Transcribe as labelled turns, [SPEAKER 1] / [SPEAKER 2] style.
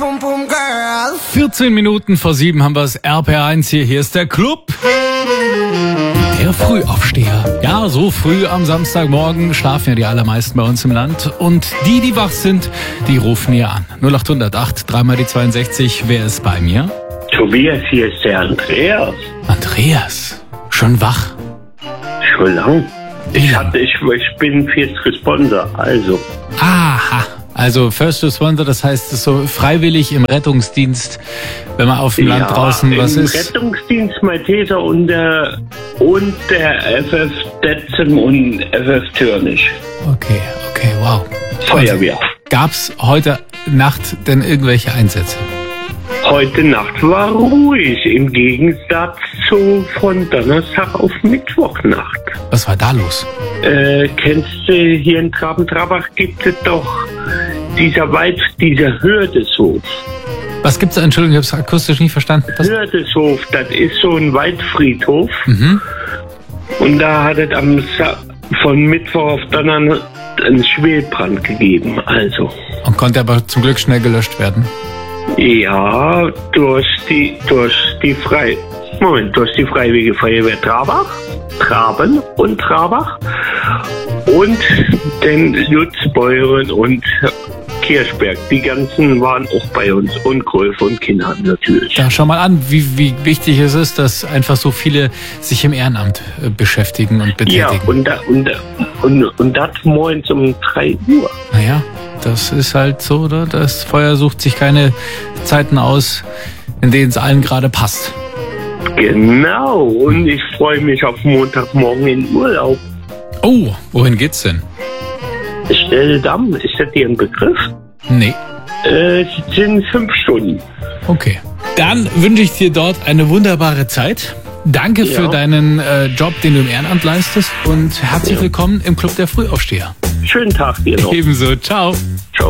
[SPEAKER 1] 14 Minuten vor 7 haben wir es RPR1 hier. Hier ist der Club. Der Frühaufsteher. Ja, so früh am Samstagmorgen schlafen ja die allermeisten bei uns im Land. Und die wach sind, die rufen hier an. 0808, 3 die 62. Wer ist bei mir?
[SPEAKER 2] Tobias, hier ist der Andreas.
[SPEAKER 1] Andreas, schon wach?
[SPEAKER 2] Schon lang. Ich bin First Responder, also.
[SPEAKER 1] Aha. Also First Responder, das heißt, es ist so freiwillig im Rettungsdienst, wenn man auf dem Land draußen was ist.
[SPEAKER 2] Rettungsdienst Malteser und der FF Detzen und FF Türnisch.
[SPEAKER 1] Okay, wow.
[SPEAKER 2] Feuerwehr.
[SPEAKER 1] Gab's heute Nacht denn irgendwelche Einsätze?
[SPEAKER 2] Heute Nacht war ruhig, im Gegensatz zu von Donnerstag auf Mittwochnacht.
[SPEAKER 1] Was war da los?
[SPEAKER 2] Kennst du, hier in Traben-Trabach gibt es doch dieser Hürdeshof.
[SPEAKER 1] Was gibt's da? Entschuldigung, ich habe es akustisch nicht verstanden.
[SPEAKER 2] Hürdeshof, das ist so ein Waldfriedhof.
[SPEAKER 1] Mhm.
[SPEAKER 2] Und da hat es von Mittwoch auf Donnerstag einen Schwelbrand gegeben, also.
[SPEAKER 1] Und konnte aber zum Glück schnell gelöscht werden?
[SPEAKER 2] Ja, durch die Freiwillige Feuerwehr Traben und Trabach und den Lutzbeuren und Kirchberg. Die ganzen waren auch bei uns und Golf und Kinder natürlich.
[SPEAKER 1] Ja, schau mal an, wie wichtig es ist, dass einfach so viele sich im Ehrenamt beschäftigen und betätigen.
[SPEAKER 2] Ja, und das morgens um 3 Uhr.
[SPEAKER 1] Naja, das ist halt so, oder? Das Feuer sucht sich keine Zeiten aus, in denen es allen gerade passt.
[SPEAKER 2] Genau, und ich freue mich auf Montagmorgen in Urlaub.
[SPEAKER 1] Oh, wohin geht's denn?
[SPEAKER 2] Stelldamm, ist das dir ein Begriff?
[SPEAKER 1] Nee.
[SPEAKER 2] Es sind 5 Stunden.
[SPEAKER 1] Okay. Dann wünsche ich dir dort eine wunderbare Zeit. Danke für deinen Job, den du im Ehrenamt leistest. Und herzlich willkommen im Club der Frühaufsteher.
[SPEAKER 2] Schönen Tag dir noch.
[SPEAKER 1] Ebenso. Ciao.
[SPEAKER 2] Ciao.